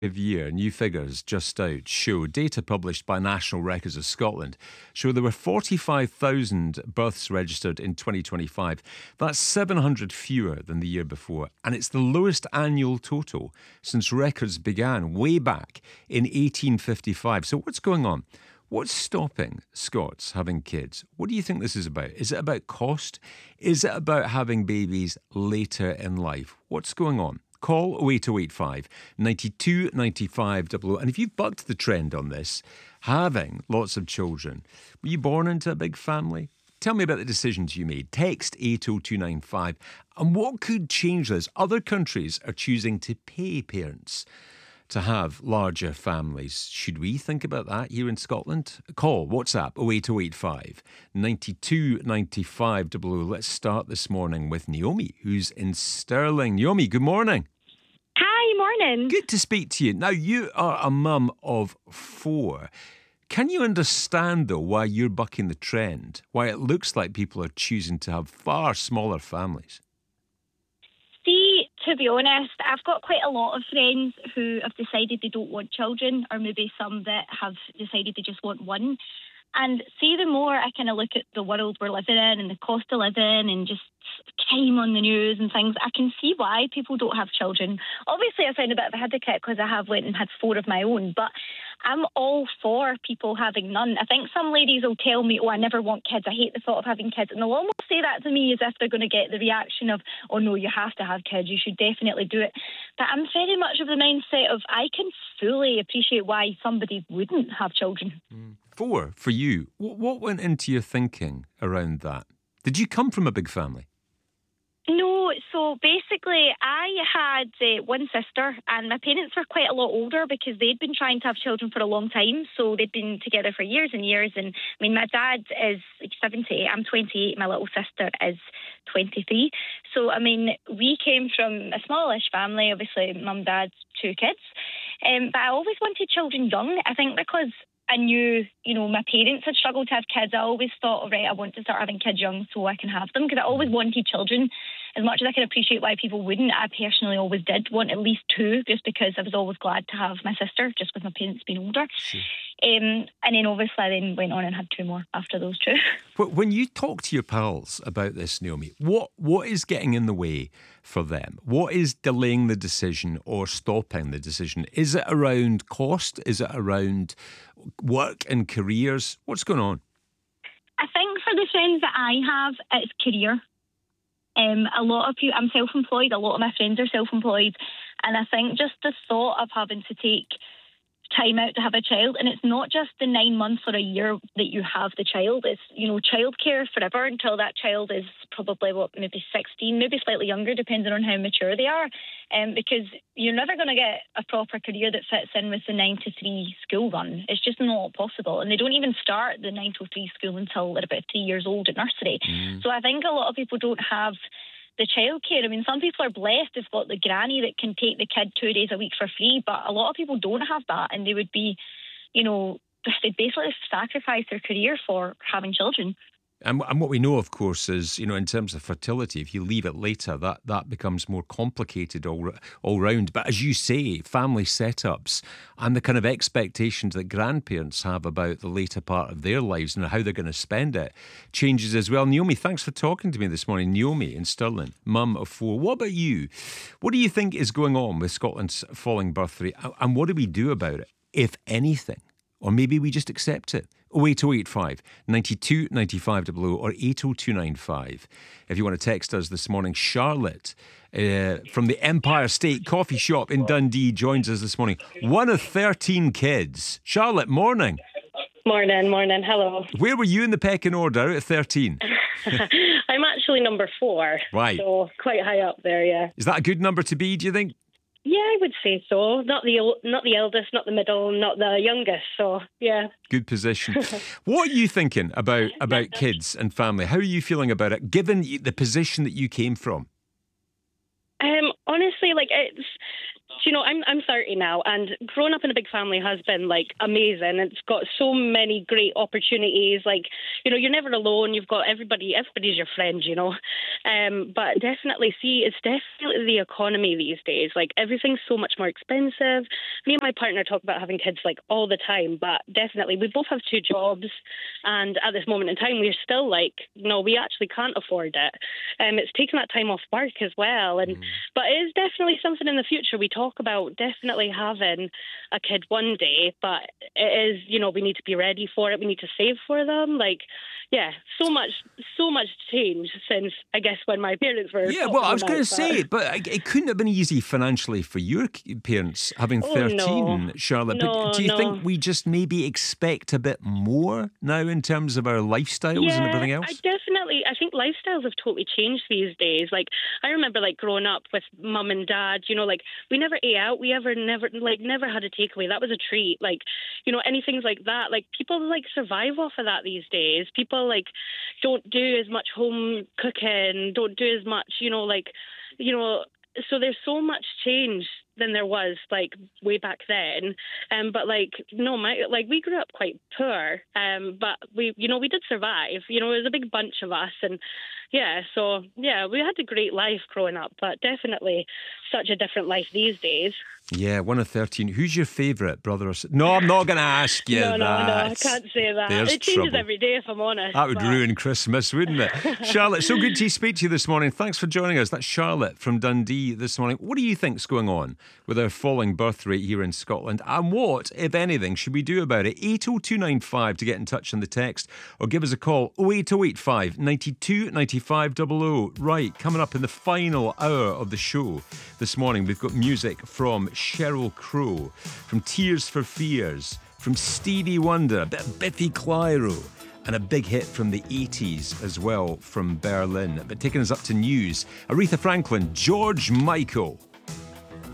Year, new figures just out show data published by National Records of Scotland show there were 45,000 births registered in 2025. That's 700 fewer than the year before, and it's the lowest annual total since records began way back in 1855. So what's going on? What's stopping Scots having kids? What do you think this is about? Is it about cost? Is it about having babies later in life? What's going on? Call 08085 92 95 00. And if you've bucked the trend on this, having lots of children, were you born into a big family? Tell me about the decisions you made. Text 80295. And what could change this? Other countries are choosing to pay parents to have larger families. Should we think about that here in Scotland? Call WhatsApp 08085 92 95 00. Let's start this morning with Naomi, who's in Stirling. Naomi, good morning. Hi, morning. Good to speak to you. Now, you are a mum of 4. Can you understand, though, why you're bucking the trend? Why it looks like people are choosing to have far smaller families? See, to be honest, I've got quite a lot of friends who have decided they don't want children, or maybe some that have decided they just want one. And see, the more I kind of look at the world we're living in and the cost of living and just crime on the news and things, I can see why people don't have children. Obviously, I sound a bit of a hypocrite because I have went and had 4 of my own, but I'm all for people having none. I think some ladies will tell me, oh, I never want kids, I hate the thought of having kids, and they'll almost say that to me as if they're going to get the reaction of, oh no, you have to have kids, you should definitely do it. But I'm very much of the mindset of I can fully appreciate why somebody wouldn't have children. 4 for you. What went into your thinking around that? Did you come from a big family? No, so basically I had one sister, and my parents were quite a lot older because they'd been trying to have children for a long time. So they'd been together for years and years. And I mean, my dad is like 70, I'm 28, my little sister is 23. So, I mean, we came from a smallish family, obviously mum, dad, 2 kids. But I always wanted children young, I think because I knew, my parents had struggled to have kids. I always thought, all right, I want to start having kids young so I can have them, because I always wanted children. As much as I can appreciate why people wouldn't, I personally always did want at least 2, just because I was always glad to have my sister, just with my parents being older. Sure. And then obviously I then went on and had 2 more after those 2. But when you talk to your pals about this, Naomi, what is getting in the way for them? What is delaying the decision or stopping the decision? Is it around cost? Is it around work and careers? What's going on? I think for the friends that I have, it's career. A lot of people, I'm self-employed, a lot of my friends are self-employed, and I think just the thought of having to take time out to have a child, and it's not just the 9 months or a year that you have the child, it's, childcare forever until that child is probably, maybe 16, maybe slightly younger, depending on how mature they are, because you're never going to get a proper career that fits in with the 9 to 3 school run. It's just not possible, and they don't even start the 9 to 3 school until they're about 3 years old at nursery. So I think a lot of people don't have the childcare. I mean, some people are blessed, they've got the granny that can take the kid 2 days a week for free, but a lot of people don't have that, and they would be, they'd basically sacrifice their career for having children. And what we know, of course, is, in terms of fertility, if you leave it later, that becomes more complicated all round. But as you say, family setups and the kind of expectations that grandparents have about the later part of their lives and how they're going to spend it changes as well. Naomi, thanks for talking to me this morning. Naomi in Stirling, mum of 4. What about you? What do you think is going on with Scotland's falling birth rate? And what do we do about it, if anything? Or maybe we just accept it. 08085 92 95 00 or 80295. If you want to text us this morning, Charlotte from the Empire State Coffee Shop in Dundee joins us this morning. One of 13 kids. Charlotte, morning. Morning, hello. Where were you in the pecking order out of 13? I'm actually number 4. Right. So quite high up there, yeah. Is that a good number to be, do you think? Yeah, I would say so. Not the eldest, not the middle, not the youngest. So, yeah. Good position. What are you thinking about kids and family? How are you feeling about it, given the position that you came from? honestly, like it's. You know, I'm 30 now, and growing up in a big family has been like amazing. It's got so many great opportunities. Like, you know, you're never alone. You've got everybody. Everybody's your friend. You know, but definitely, it's definitely the economy these days. Like everything's so much more expensive. Me and my partner talk about having kids like all the time, but definitely we both have 2 jobs, and at this moment in time, we're still like, no, we actually can't afford it. It's taken that time off work as well, and but it is definitely something in the future we talk about definitely having a kid one day, but it is, you know, we need to be ready for it. We need to save for them. Like, yeah, so much change since, I guess, when my parents were. Yeah, well, I was going to say, but it couldn't have been easy financially for your parents having 13, no. Charlotte. No, but do you think we just maybe expect a bit more now in terms of our lifestyles and everything else? I think lifestyles have totally changed these days. Like, I remember like growing up with mum and dad, you know, like we never ate out. We never had a takeaway. That was a treat. Like, you know, anything like that. Like people like survive off of that these days. People like don't do as much home cooking, don't do as much, you know, like, you know, so there's so much change than there was like way back then. But like, no, we grew up quite poor. But we did survive. You know, it was a big bunch of us, and yeah, so yeah, we had a great life growing up, but definitely such a different life these days. Yeah, 1 of 13. Who's your favourite brother or sister? No, I'm not going to ask you no, that. No, I can't say that. There's it changes trouble. every day, if I'm honest. That would ruin Christmas, wouldn't it? Charlotte, so good to speak to you this morning. Thanks for joining us. That's Charlotte from Dundee this morning. What do you think's going on with our falling birth rate here in Scotland? And what, if anything, should we do about it? 80295 to get in touch on the text, or give us a call, 08085 92 95 00. Right, coming up in the final hour of the show this morning, we've got music from Sheryl Crow, from Tears for Fears, from Stevie Wonder, a bit of Biffy Clyro, and a big hit from the 80s as well from Berlin. But taking us up to news, Aretha Franklin, George Michael.